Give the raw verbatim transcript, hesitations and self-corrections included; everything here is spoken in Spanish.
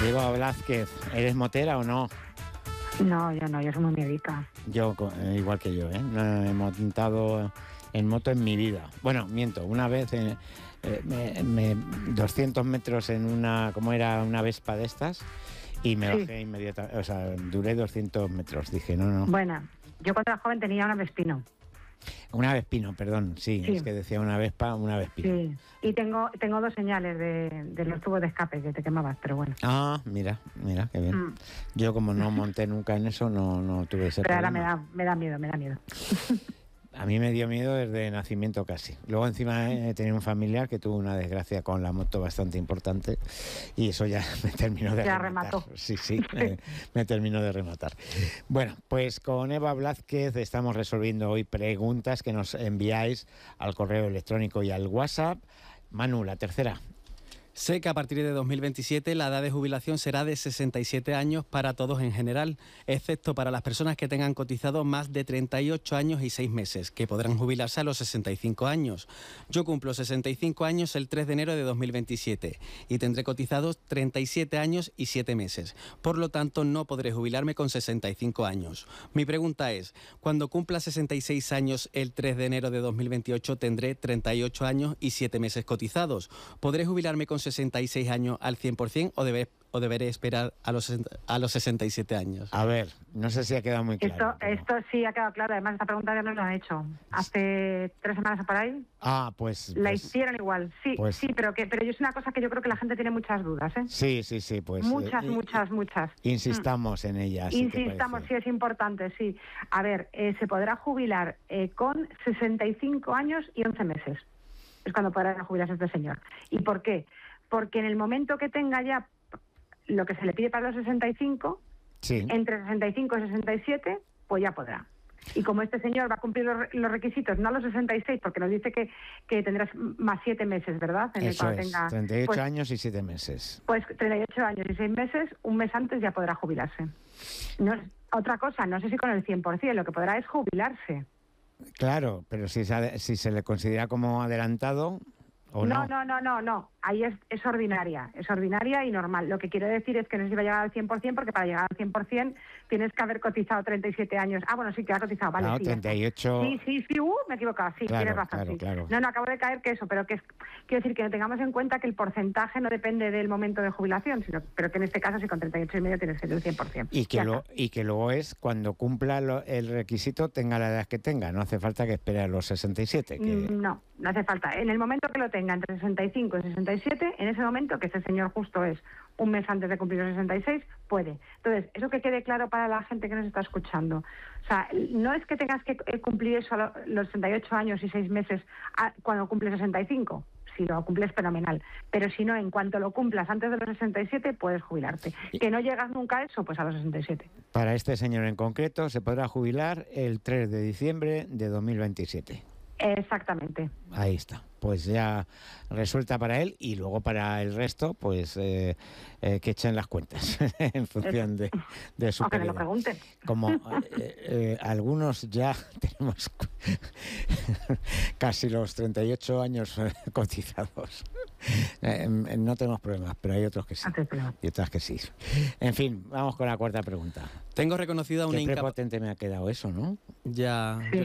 Eva Blázquez, ¿eres motera o no? No, yo no, yo soy muy miedica. Yo, eh, igual que yo, ¿eh? No he montado en moto en mi vida. Bueno, miento, una vez eh, eh, me, me, doscientos metros en una, ¿cómo era? Una Vespa de estas, y me Sí. bajé inmediatamente, o sea, duré doscientos metros. Dije, no, no. Bueno, yo cuando era joven tenía una Vespino. Una Vespino, perdón, sí, Sí. es que decía una Vespa, una Vespino. Sí. Y tengo tengo dos señales de, de los tubos de escape que te quemabas, pero bueno. Ah, mira, mira, qué bien. Mm. Yo como no monté nunca en eso, no, no tuve ese Pero ahora me problema. da, me da miedo, me da miedo. A mí me dio miedo desde nacimiento casi. Luego encima he tenido un familiar que tuvo una desgracia con la moto bastante importante y eso ya me terminó de Ya rematar. remató. Sí, sí, me, me terminó de rematar. Bueno, pues con Eva Blázquez estamos resolviendo hoy preguntas que nos enviáis al correo electrónico y al WhatsApp. Manu, la tercera. Sé que a partir de dos mil veintisiete la edad de jubilación será de sesenta y siete años para todos en general, excepto para las personas que tengan cotizado más de treinta y ocho años y seis meses, que podrán jubilarse a los sesenta y cinco años. Yo cumplo sesenta y cinco años el tres de enero de dos mil veintisiete y tendré cotizados treinta y siete años y siete meses. Por lo tanto, no podré jubilarme con sesenta y cinco años. Mi pregunta es, cuando cumpla sesenta y seis años el tres de enero de dos mil veintiocho tendré treinta y ocho años y siete meses cotizados. ¿Podré jubilarme con sesenta y seis años al cien por ciento o, debe, o deberé esperar a los, a los sesenta y siete años? A ver, no sé si ha quedado muy claro. Esto, pero- esto sí ha quedado claro. Además, esta pregunta ya nos la han hecho hace tres semanas o por ahí. Ah, pues... La pues- hicieron igual. Sí, pues- sí, pero que pero es una cosa que yo creo que la gente tiene muchas dudas, ¿eh? Sí, sí, sí, pues... muchas, eh, muchas, muchas. Insistamos en ella. si te Insistamos, parece. sí, es importante, sí. A ver, eh, se podrá jubilar eh, con sesenta y cinco años y once meses. Es cuando podrá jubilarse este señor. ¿Y por qué? Porque en el momento que tenga ya lo que se le pide para los sesenta y cinco, Sí. entre sesenta y cinco y sesenta y siete, pues ya podrá. Y como este señor va a cumplir los, los requisitos, no a los sesenta y seis, porque nos dice que, que tendrás más siete meses, ¿verdad? En el Eso cuando es, tenga, treinta y ocho pues, años y siete meses. pues treinta y ocho años y seis meses, un mes antes ya podrá jubilarse. No, otra cosa, no sé si con el cien por ciento, lo que podrá es jubilarse. Claro, pero si se, si se le considera como adelantado o no. No, no, no, no, no. Ahí es, es ordinaria, es ordinaria y normal. Lo que quiero decir es que no se va a llegar al cien por ciento porque para llegar al cien por ciento tienes que haber cotizado treinta y siete años. Ah, bueno, sí, que ha cotizado, vale. No, sí, ya está. treinta y ocho. Sí, sí, sí, uh, me he equivocado, sí, Claro, tienes razón, claro, sí. claro. No, no, acabo de caer que eso, pero que es, quiero decir que no tengamos en cuenta que el porcentaje no depende del momento de jubilación, sino, pero que en este caso sí con treinta y ocho y medio tienes que ser el cien por ciento. Y que, Ya lo, está. y que luego es cuando cumpla lo- el requisito, tenga la edad que tenga. No hace falta que espere a los sesenta y siete. Que... Mm, No, no hace falta. En el momento que lo tenga entre sesenta y cinco y sesenta y siete, en ese momento, que ese señor justo es un mes antes de cumplir los sesenta y seis, puede. Entonces, eso que quede claro para la gente que nos está escuchando. O sea, no es que tengas que eh, cumplir eso a lo- los sesenta y ocho años y seis meses a- cuando cumples sesenta y cinco. Si lo cumples, fenomenal. Pero si no, en cuanto lo cumplas antes de los sesenta y siete, puedes jubilarte. Que no llegas nunca a eso, pues a los sesenta y siete. Para este señor en concreto se podrá jubilar el tres de diciembre de dos mil veintisiete. Exactamente. Ahí está. Pues ya resuelta para él y luego para el resto, pues eh, eh, que echen las cuentas en función de, de su Aunque me lo periodo. pregunten. Como eh, eh, algunos ya tenemos casi los treinta y ocho años eh, cotizados. Eh, no tenemos problemas, pero hay otros que sí. Antes, pero- Y otras que sí. En fin, vamos con la cuarta pregunta. Tengo reconocida una Qué incapacidad... prepotente me ha quedado eso, ¿no? Ya... Sí.